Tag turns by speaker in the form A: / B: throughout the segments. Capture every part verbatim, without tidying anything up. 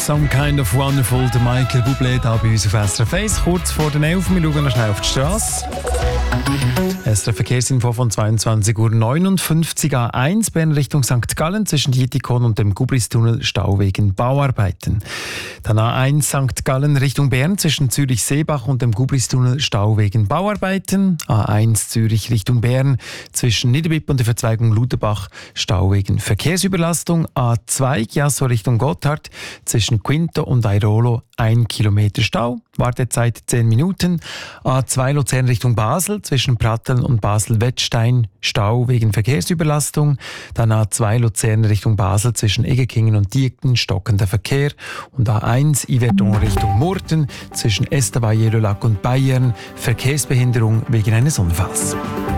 A: «Some Kind of Wonderful», der Michael Bublé da bei uns auf S R F eins. Kurz vor den elf, wir schauen noch schnell auf die Straße. S R F Verkehrsinfo von zweiundzwanzig Uhr neunundfünfzig A eins, Bern Richtung Sankt Gallen, zwischen Dietikon und dem Gubristunnel Stau wegen Bauarbeiten. Dann A eins Sankt Gallen Richtung Bern, zwischen Zürich-Seebach und dem Gubristunnel Stau wegen Bauarbeiten. A eins Zürich Richtung Bern, zwischen Niederbipp und der Verzweigung Luderbach Stau wegen Verkehrsüberlastung. A zwei Chiasso Richtung Gotthard, zwischen Quinto und Airolo ein Kilometer Stau, Wartezeit zehn Minuten. A zwei Luzern Richtung Basel, zwischen Pratteln und Basel-Wettstein Stau wegen Verkehrsüberlastung. Dann A zwei Luzern Richtung Basel, zwischen Eggekingen und Diekten stockender Verkehr. Und A eins Yverdon Richtung Murten, zwischen Estavayer-le-Lac und Bayern Verkehrsbehinderung wegen eines Unfalls.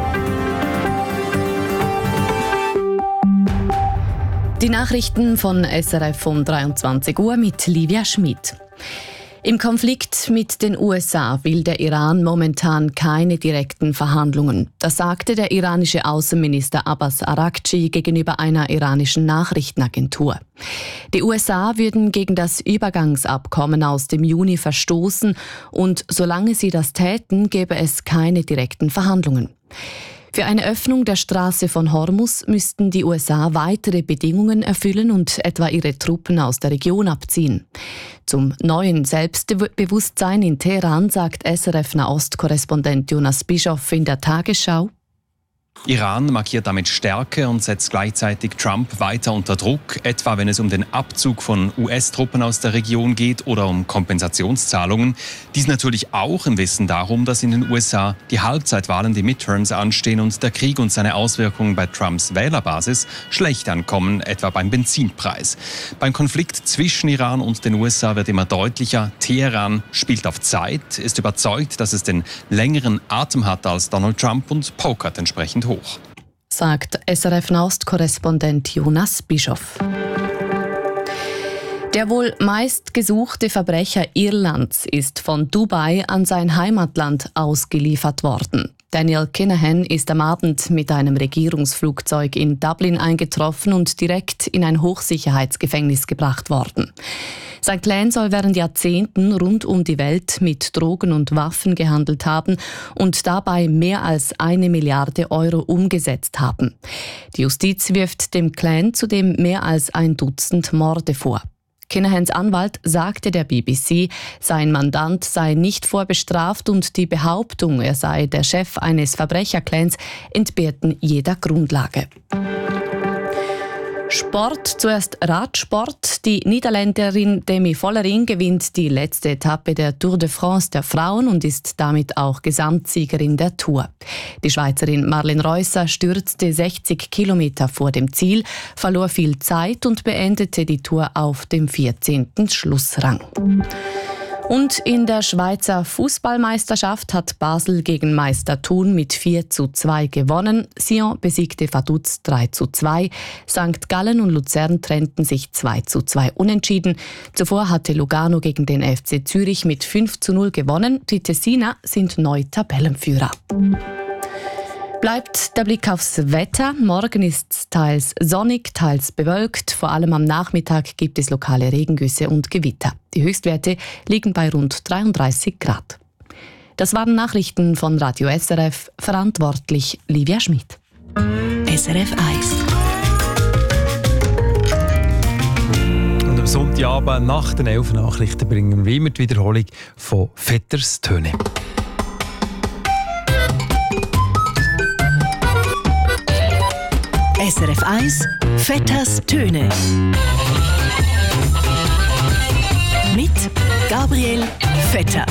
B: Die Nachrichten von S R F um dreiundzwanzig Uhr mit Livia Schmid. Im Konflikt mit den U S A will der Iran momentan keine direkten Verhandlungen. Das sagte der iranische Außenminister Abbas Araghchi gegenüber einer iranischen Nachrichtenagentur. Die U S A würden gegen das Übergangsabkommen aus dem Juni verstoßen und solange sie das täten, gäbe es keine direkten Verhandlungen. Für eine Öffnung der Straße von Hormuz müssten die U S A weitere Bedingungen erfüllen und etwa ihre Truppen aus der Region abziehen. Zum neuen Selbstbewusstsein in Teheran sagt S R F-Nahost-Korrespondent Jonas Bischoff in der Tagesschau:
C: Iran markiert damit Stärke und setzt gleichzeitig Trump weiter unter Druck, etwa wenn es um den Abzug von U S-Truppen aus der Region geht oder um Kompensationszahlungen. Dies natürlich auch im Wissen darum, dass in den U S A die Halbzeitwahlen, die Midterms anstehen und der Krieg und seine Auswirkungen bei Trumps Wählerbasis schlecht ankommen, etwa beim Benzinpreis. Beim Konflikt zwischen Iran und den U S A wird immer deutlicher, Teheran spielt auf Zeit, ist überzeugt, dass es den längeren Atem hat als Donald Trump und pokert entsprechend hoch.
B: Sagt S R F-Nahost-Korrespondent Jonas Bischoff. Der wohl meistgesuchte Verbrecher Irlands ist von Dubai an sein Heimatland ausgeliefert worden. Daniel Kinahan ist am Abend mit einem Regierungsflugzeug in Dublin eingetroffen und direkt in ein Hochsicherheitsgefängnis gebracht worden. Sein Clan soll während Jahrzehnten rund um die Welt mit Drogen und Waffen gehandelt haben und dabei mehr als eine Milliarde Euro umgesetzt haben. Die Justiz wirft dem Clan zudem mehr als ein Dutzend Morde vor. Kinahans Anwalt sagte der B B C, sein Mandant sei nicht vorbestraft und die Behauptung, er sei der Chef eines Verbrecherclans, entbehrten jeder Grundlage. Sport, zuerst Radsport. Die Niederländerin Demi Vollering gewinnt die letzte Etappe der Tour de France der Frauen und ist damit auch Gesamtsiegerin der Tour. Die Schweizerin Marlene Reusser stürzte sechzig Kilometer vor dem Ziel, verlor viel Zeit und beendete die Tour auf dem vierzehnten Schlussrang. Und in der Schweizer Fußballmeisterschaft hat Basel gegen Meister Thun mit vier zu zwei gewonnen. Sion besiegte Vaduz drei zu zwei. Sankt Gallen und Luzern trennten sich zwei zu zwei unentschieden. Zuvor hatte Lugano gegen den F C Zürich mit fünf zu null gewonnen. Die Tessiner sind neu Tabellenführer. Bleibt der Blick aufs Wetter. Morgen ist es teils sonnig, teils bewölkt. Vor allem am Nachmittag gibt es lokale Regengüsse und Gewitter. Die Höchstwerte liegen bei rund dreiunddreißig Grad. Das waren Nachrichten von Radio S R F, verantwortlich Livia Schmid.
D: S R F eins.
A: Und am Sonntagabend nach den elf Nachrichten bringen wir immer die Wiederholung von Vetters Töne.
D: S R F eins Vetters Töne mit Gabriel Vetter.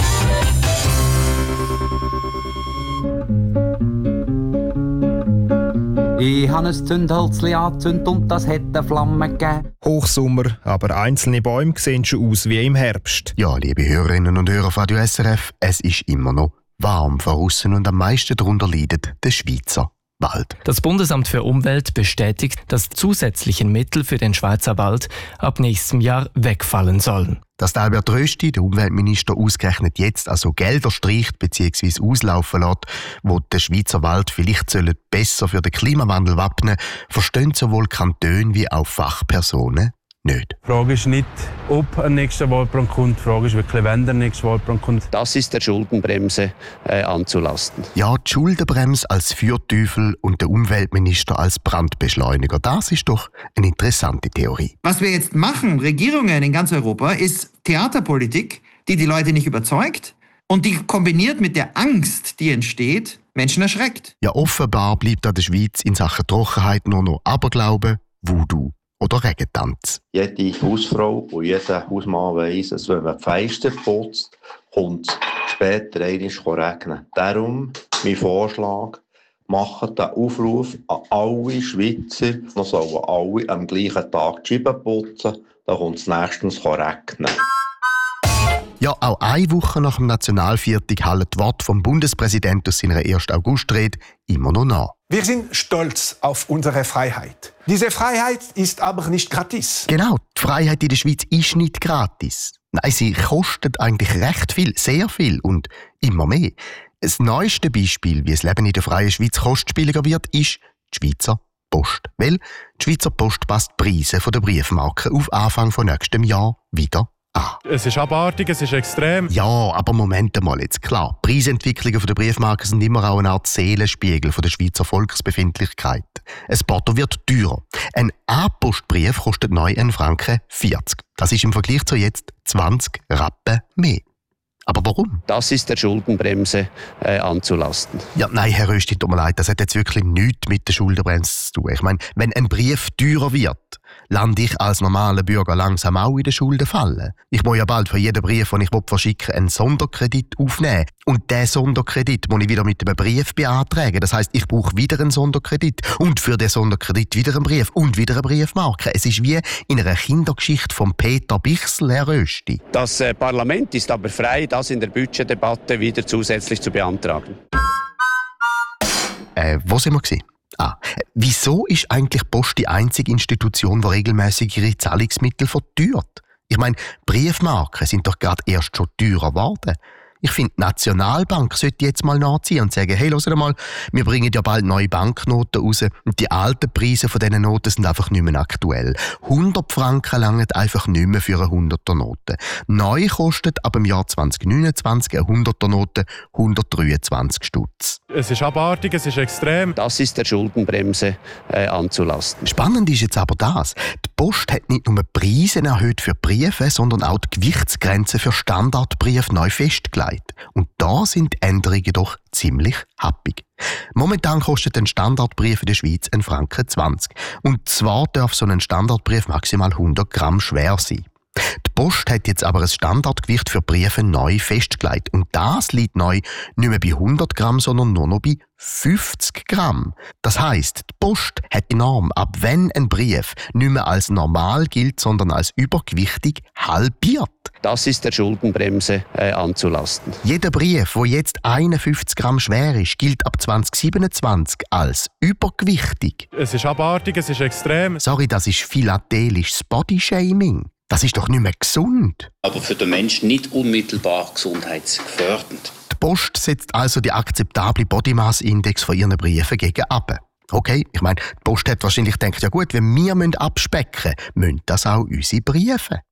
E: Ich habe ein Zündhölzchen angezündet und das hat eine Flamme gegeben.
F: Hochsommer, aber einzelne Bäume sehen schon aus wie im Herbst.
G: Ja, liebe Hörerinnen und Hörer von Radio S R F, es ist immer noch warm von aussen und am meisten darunter leidet der Schweizer Wald.
H: Das Bundesamt für Umwelt bestätigt, dass zusätzliche Mittel für den Schweizer Wald ab nächstem Jahr wegfallen sollen.
G: Dass der Albert Rösti, der Umweltminister, ausgerechnet jetzt also Gelder streicht bzw. auslaufen lässt, wo der Schweizer Wald vielleicht sollen besser für den Klimawandel wappnen, verstehen sowohl Kantone wie auch Fachpersonen
F: nicht.
I: Die Frage ist nicht, ob ein nächster Wahlplan kommt, die Frage ist wirklich, wenn der nächste Wahlplan kommt.
J: Das ist der Schuldenbremse äh, anzulasten.
G: Ja, die Schuldenbremse als Fürteufel und der Umweltminister als Brandbeschleuniger, das ist doch eine interessante Theorie.
K: Was wir jetzt machen, Regierungen in ganz Europa, ist Theaterpolitik, die die Leute nicht überzeugt und die kombiniert mit der Angst, die entsteht, Menschen erschreckt.
G: Ja, offenbar bleibt an der Schweiz in Sachen Trockenheit nur noch Aberglaube, Voodoo oder Regentanz.
L: Jede Hausfrau und jeder Hausmann weiss, dass wenn man die Fenster putzt, kommt es später einmal regnen. Darum mein Vorschlag, machen den Aufruf an alle Schweizer, noch sollen alle am gleichen Tag die Scheiben putzen, dann kommt es nächstens regnen.
G: Ja, auch eine Woche nach dem Nationalviertag hallen die Worte vom Bundespräsidenten aus seiner ersten August-Rede immer noch nach.
M: Wir sind stolz auf unsere Freiheit. Diese Freiheit ist aber nicht gratis.
G: Genau, die Freiheit in der Schweiz ist nicht gratis. Nein, sie kostet eigentlich recht viel, sehr viel und immer mehr. Das neueste Beispiel, wie das Leben in der freien Schweiz kostspieliger wird, ist die Schweizer Post. Weil die Schweizer Post passt die Preise der Briefmarken auf Anfang von nächstem Jahr wieder an.
I: Es ist abartig, es ist extrem.
G: Ja, aber Moment einmal, jetzt klar. Die Preisentwicklungen der Briefmarken sind immer auch eine Art Seelenspiegel der Schweizer Volksbefindlichkeit. Ein Porto wird teurer. Ein A-Postbrief kostet neu einen Franken vierzig. Das ist im Vergleich zu jetzt zwanzig Rappen mehr. Aber warum?
J: Das ist der Schuldenbremse äh, anzulasten.
G: Ja, nein, Herr Rösti, tut mir leid, das hat jetzt wirklich nichts mit der Schuldenbremse zu tun. Ich meine, wenn ein Brief teurer wird, lande ich als normaler Bürger langsam auch in den Schuldenfalle. Ich muss ja bald für jeden Brief, den ich verschicken will, einen Sonderkredit aufnehmen. Und diesen Sonderkredit muss ich wieder mit einem Brief beantragen. Das heisst, ich brauche wieder einen Sonderkredit. Und für den Sonderkredit wieder einen Brief und wieder eine Briefmarke. Es ist wie in einer Kindergeschichte von Peter Bichsel, Herr Rösti.
J: Das äh, Parlament ist aber frei, das in der Budgetdebatte wieder zusätzlich zu beantragen.
G: Äh, wo sind wir gewesen? Ah, wieso ist eigentlich die Post die einzige Institution, die regelmäßig ihre Zahlungsmittel verteuert? Ich meine, Briefmarken sind doch gerade erst schon teurer geworden. Ich finde, die Nationalbank sollte jetzt mal nachziehen und sagen, hey, hört mal, wir bringen ja bald neue Banknoten raus und die alten Preise von diesen Noten sind einfach nicht mehr aktuell. hundert Franken langen einfach nicht mehr für eine hunderter Note. Neu kostet ab dem Jahr zwanzig neunundzwanzig eine hunderter Note hundertdreiundzwanzig Stutz.
I: Es ist abartig, es ist extrem.
J: Das ist der Schuldenbremse äh, anzulasten.
G: Spannend ist jetzt aber das. Die Post hat nicht nur die Preise erhöht für Briefe, sondern auch die Gewichtsgrenze für Standardbriefe neu festgelegt. Und da sind die Änderungen doch ziemlich happig. Momentan kostet ein Standardbrief in der Schweiz einen Franken zwanzig. Und zwar darf so ein Standardbrief maximal hundert Gramm schwer sein. Die Post hat jetzt aber ein Standardgewicht für Briefe neu festgelegt. Und das liegt neu nicht mehr bei hundert Gramm, sondern nur noch bei fünfzig Gramm. Das heisst, die Post hat die Norm, ab wenn ein Brief nicht mehr als normal gilt, sondern als übergewichtig, halbiert.
J: Das ist der Schuldenbremse äh, anzulasten.
G: Jeder Brief, der jetzt einundfünfzig Gramm schwer ist, gilt ab zwanzig siebenundzwanzig als übergewichtig.
I: Es ist abartig, es ist extrem.
G: Sorry, das ist philatelisches Bodyshaming. Das ist doch nicht mehr gesund.
N: Aber für den Menschen nicht unmittelbar gesundheitsgefährdend.
G: Die Post setzt also die akzeptable Bodymass-Index von ihren Briefen gegen ab. Okay, ich meine, die Post hat wahrscheinlich gedacht, ja gut, wenn wir abspecken müssen, müssen das auch unsere Briefe.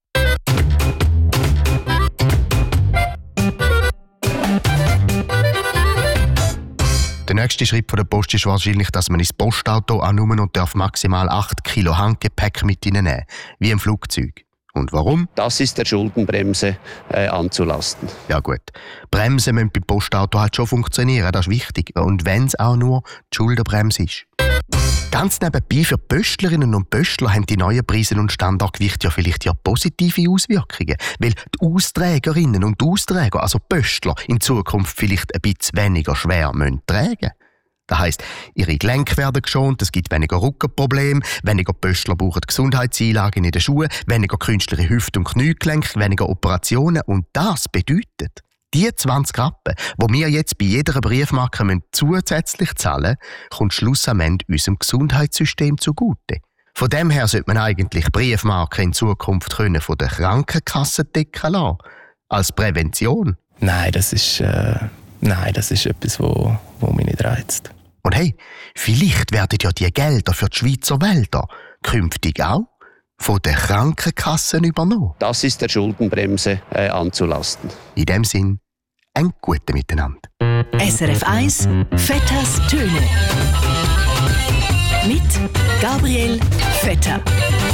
G: Der nächste Schritt von der Post ist wahrscheinlich, dass man ins Postauto annimmt und darf maximal acht Kilo Handgepäck mit hineinnehmen, wie im Flugzeug. Und warum?
J: Das ist der Schuldenbremse äh, anzulasten.
G: Ja gut, Bremsen müssen beim Postauto halt schon funktionieren, das ist wichtig. Und wenn es auch nur die Schuldenbremse ist. Ganz nebenbei, für Pöstlerinnen und Pöstler haben die neuen Preise und Standardgewichte ja vielleicht ja positive Auswirkungen, weil die Austrägerinnen und Austräger, also Pöstler, in Zukunft vielleicht ein bisschen weniger schwer müssen tragen. Das heisst, ihre Gelenke werden geschont, es gibt weniger Rückenprobleme, weniger Pöstler brauchen Gesundheitseinlagen in den Schuhen, weniger künstliche Hüft- und Kniegelenke, weniger Operationen. Und das bedeutet, die zwanzig Rappen, die wir jetzt bei jeder Briefmarke zusätzlich zahlen, kommt schlussendlich unserem Gesundheitssystem zugute. Von dem her sollte man eigentlich Briefmarken in Zukunft können von der Krankenkasse decken lassen. Als Prävention.
H: Nein, das ist, äh, nein, das ist etwas, wo, wo mich nicht reizt.
G: Und hey, vielleicht werden ja die Gelder für die Schweizer Wälder künftig auch von den Krankenkassen übernommen.
J: Das ist der Schuldenbremse äh, anzulasten.
G: In dem Sinn, ein gutes Miteinander.
D: S R F eins Vetters Töne mit Gabriel Vetter.